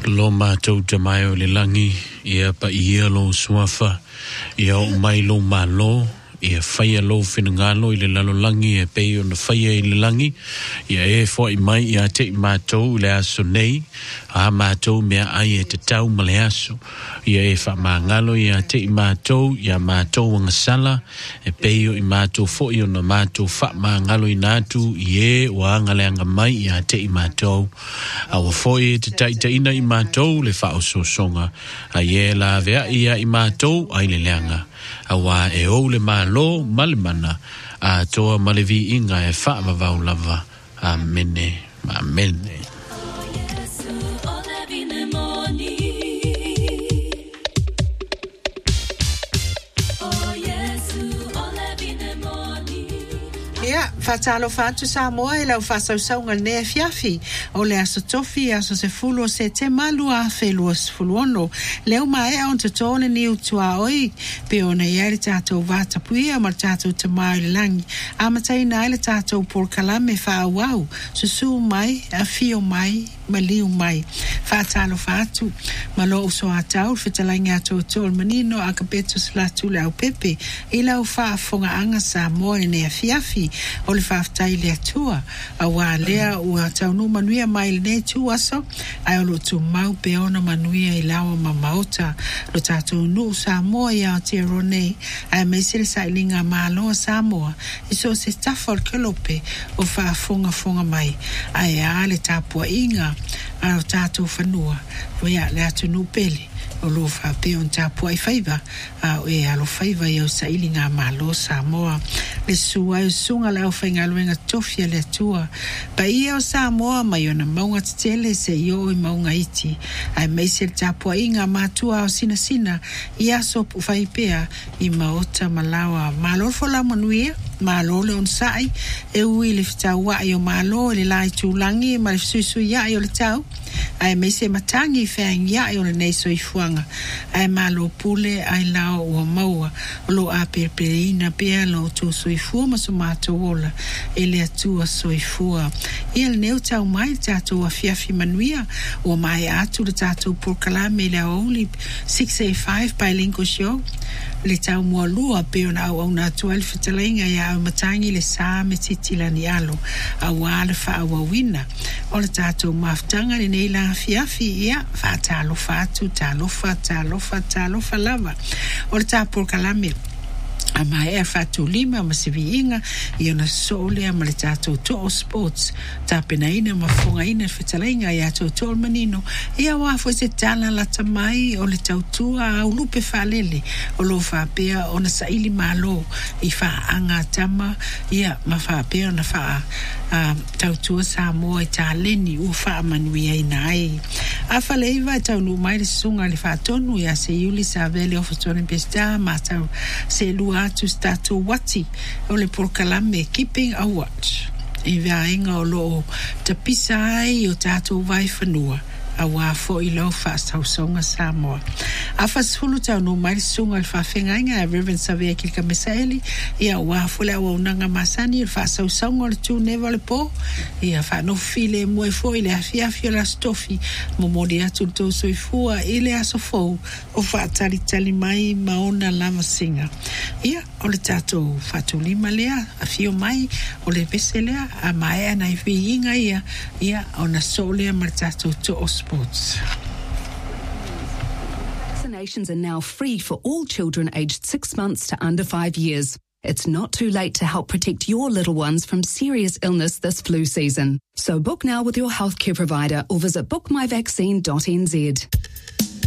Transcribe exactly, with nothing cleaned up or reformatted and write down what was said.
Lo mātou te mai o le langi, ia pa ia lo suafa, ia o mai lo malo, ia whaia lo whenangalo i le lalo langi, e pei o na whaia i le langi, ia e fo i mai ia te i mātou le aso nei, a mātou mea ai e te tau ma le aso, ia e wha māngalo ia te i mātou, ia mātou wanga sala, e pei o i mātou fo i o na mātou wha māngalo i nātu, i e o angale anga mai ia te i mātou, a wa fo i te taitaina i mātou le wha o sosonga, a ie la vea ia i mātou ai le leanga, a wa e o le malo malemana a toa malevi inga e wha vavau lava. Amene, amene. Ia, whatalo whatu sa moa e lau whasausaunga nea fiafi o le aso tofi aso se fulu o se te malu a whelua se fulu ono. Leo mai a on te tōne ni utua oi pe o na iari tātou vata puia ma tātou te mai langi. A matai na ele tātou por kalame wha wau susu mai a fio mai ma liu mai. Whatalo whatu ma lo uso a tau whitalangi a tō tōl manino a kapeto slatu le au pepe i lau wha fonga anga sa moa e nea fiafi o le whaftai le atua a wā lea ua taunu manuia mai le ne tu aso ai o lo tu mau pe ona manuia i lawa ma maota lo tātou nu Samoa i Aotearoa nei ai meisere sa ilinga māloa Samoa i so se tafol kelope o whaafonga fonga mai ai a le tāpua inga a o tātou whanua wea le atu nu pele o lo fa pe on tapua i faiva a e alo faiva i o sa ilinga malo Samoa le sua e sunga la o whainga luenga tofia le atua pa i o Samoa mai o na maunga tele se i o i maunga iti ai meise le tapua inga matua o sina sina i aso pu whaipea i maota malawa malo fola manuia malo le on sai e ui le fitau wa i o malo le lai tūlangi ma le suisui ia i o le tau ai meise matangi whaing ia i o le neiso i fuanga ai malo pule ai lao ua maua o lo a perperina pea lo tō soifua ma so mātou ola e le atua soifua i le neu tau mai tātou a fiafi manuia o mai atu le tātou porkalame le aoli six eight five Bilingual Show le tau mua lua pe ona au au na tual fitalainga ia au matangi le sa me titilani alo au ala fa au wina o le tātou maftanga le nei la fiafi ia fa talo fatu talo fa talo fa talo fa lava o le tāpor kalame a mai e fatu lima ma se viinga i ona sole a male tātou to sports ta pena ina ma fonga ina fitalainga ia tō tōl manino ia wafo se tala la tamai o le tautua au lupe whalele o lo whapea o na saili malo i wha anga tama ia ma whapea o na wha uh, tautua Samoa i tā leni u wha manuia i nai a whaleiva i tau nu mai le sunga le wha tonu ia se iuli sa vele o fatone pesta ma tau se lua atu stato wati o le porkalame keeping a watch i vea inga o lo tapisa ai o tato vai whanua a wafo i lau whaasausaunga Samoa. A whasfulu tau no mai sunga le whawhengainga a Reverend Savea Kilka Mesaeli i a wafo le awa unanga masani i le whaasausaunga le tū neva le po i a whanofi le mue fo i le afiafi o la stofi mo mori atu tō soifua i le aso fo o whaatari tali mai maona lava singa. Ia o le tātou whatulima lea a fio mai o le pese lea a mai ana i whi inga ia ia o na so lea ma le tātou to os sports. Vaccinations are now free for all children aged six months to under five years. It's not too late to help protect your little ones from serious illness this flu season. So book now with your healthcare provider or visit book my vaccine dot n z.